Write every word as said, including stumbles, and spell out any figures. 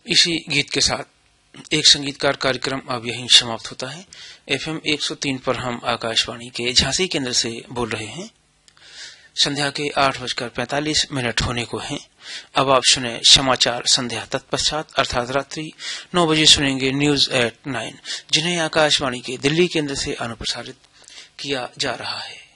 इसी गीत के साथ एक संगीतकार कार्यक्रम अब यहीं समाप्त होता है। एफएम एक सौ तीन पर हम आकाशवाणी के झांसी केंद्र से बोल रहे हैं। संध्या के आठ बजकर पैंतालीस मिनट होने को हैं। अब आप सुने समाचार संध्या, तत्पश्चात अर्थात रात्रि नौ बजे सुनेंगे न्यूज एट नाइन, जिन्हें आकाशवाणी के दिल्ली केंद्र से अनुप्रसारित किया जा रहा है।